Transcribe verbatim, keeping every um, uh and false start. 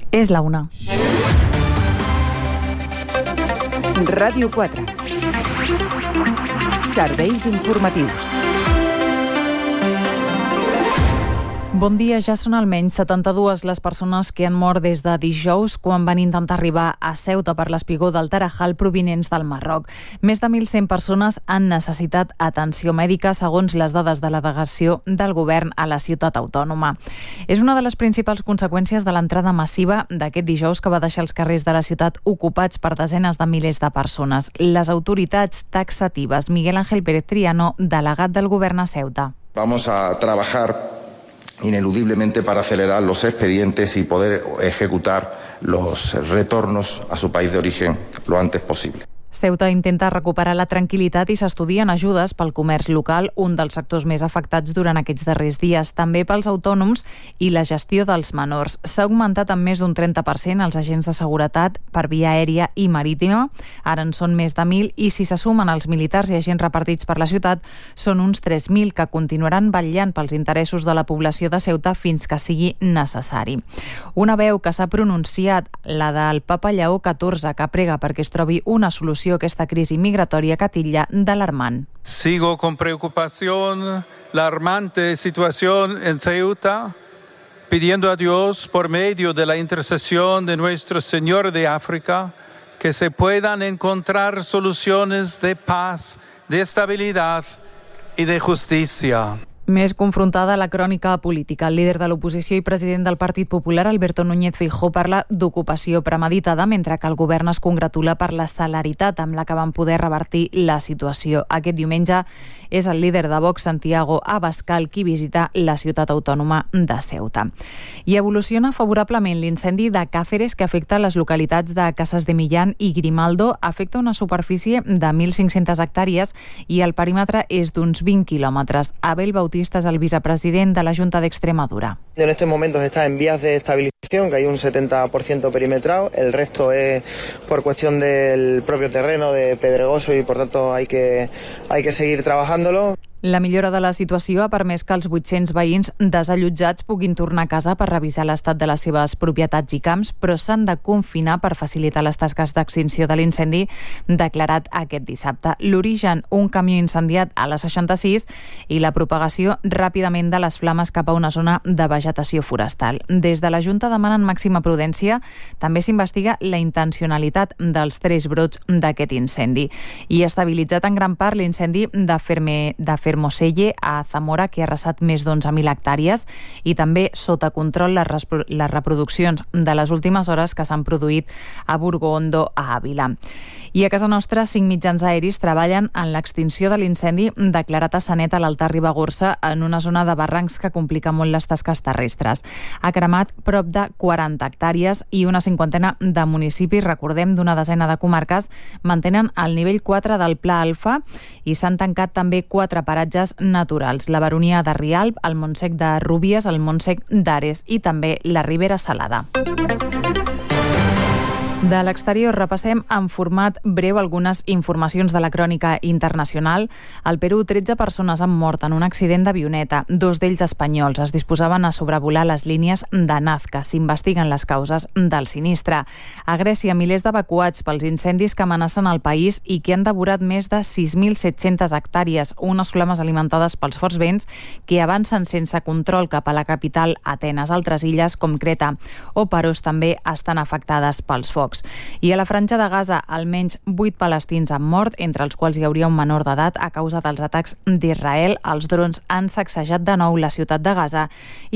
És la una. Ràdio quatre. Serveis informatius. Bon dia, ja són almenys setanta-dues les persones que han mort des de dijous quan van intentar arribar a Ceuta per l'espigó del Tarajal provinents del Marroc. Més de mil cent persones han necessitat atenció mèdica segons les dades de la delegació del govern a la ciutat autònoma. És una de les principals conseqüències de l'entrada massiva d'aquest dijous que va deixar els carrers de la ciutat ocupats per desenes de milers de persones. Les autoritats taxatives. Miguel Ángel Pérez Triano, delegat del govern a Ceuta. Vamos a trabajar ineludiblemente para acelerar los expedientes y poder ejecutar los retornos a su país de origen lo antes posible. Ceuta intenta recuperar la tranquil·litat i s'estudien ajudes pel comerç local, un dels sectors més afectats durant aquests darrers dies, també pels autònoms i la gestió dels menors. S'ha augmentat en més d'un trenta per cent els agents de seguretat per via aèria i marítima, ara en són més de mil, i si se sumen els militars i agents repartits per la ciutat, són uns tres mil que continuaran vetllant pels interessos de la població de Ceuta fins que sigui necessari. Una veu que s'ha pronunciat, la del papa Lleó catorze, que prega perquè es trobi una solució a aquesta crisi migratòria que titlla d'alarmant. Sigo con preocupación la alarmante situación en Ceuta, pidiendo a Dios, por medio de la intercesión de nuestro Señor de África, que se puedan encontrar soluciones de paz, de estabilidad y de justicia. Més confrontada la crònica política. El líder de l'oposició i president del Partit Popular, Alberto Núñez Feijóo, parla d'ocupació premeditada, mentre que el govern es congratula per la celeritat amb la que van poder revertir la situació. Aquest diumenge és el líder de Vox, Santiago Abascal, qui visita la ciutat autònoma de Ceuta. I evoluciona favorablement l'incendi de Cáceres, que afecta les localitats de Casas de Millán i Grimaldo. Afecta una superfície de mil cinc-centes hectàrees i el perímetre és d'uns vint quilòmetres. Abel Bautista es el vicepresident de la Junta de Extremadura. En estos momentos está en vías de estabilización, que hay un setenta por ciento perimetrado, el resto es por cuestión del propio terreno, de pedregoso, y por tanto hay que, hay que seguir trabajándolo. La millora de la situació ha permès que els vuit-cents veïns desallotjats puguin tornar a casa per revisar l'estat de les seves propietats i camps, però s'han de confinar per facilitar les tasques d'extinció de l'incendi declarat aquest dissabte. L'origen, un camió incendiat a la seixanta-sis i la propagació ràpidament de les flames cap a una zona de vegetació forestal. Des de la Junta demanen màxima prudència. També s'investiga la intencionalitat dels tres brots d'aquest incendi. I estabilitzat en gran part l'incendi de Ferme de Fermoselle a Zamora, que ha arrasat més d'onze mil hectàrees, i també sota control les, les reproduccions de les últimes hores que s'han produït a Burgondo, a Àvila. I a casa nostra, cinc mitjans aeris treballen en l'extinció de l'incendi declarat a Sanet, a l'Alta Ribagorça, en una zona de barrancs que complica molt les tasques terrestres. Ha cremat prop de quaranta hectàrees i una cinquantena de municipis, recordem, d'una desena de comarques, mantenen el nivell quatre del Pla Alfa i s'han tancat també quatre paratges naturals, la Baronia de Rialb, el Montsec de Rúbies, el Montsec d'Ares i també la Ribera Salada. De l'exterior repassem en format breu algunes informacions de la crònica internacional. Al Perú, tretze persones han mort en un accident d'avioneta, dos d'ells espanyols. Es disposaven a sobrevolar les línies de Nazca. S'investiguen les causes del sinistre. A Grècia, milers d'evacuats pels incendis que amenacen el país i que han devorat més de sis mil set-centes hectàrees, unes flames alimentades pels forts vents que avancen sense control cap a la capital Atenes. Altres illes, com Creta o Paros, també estan afectades pels focs. I a la Franja de Gaza, almenys vuit palestins han mort, entre els quals hi hauria un menor d'edat a causa dels atacs d'Israel. Els drons han sacsejat de nou la ciutat de Gaza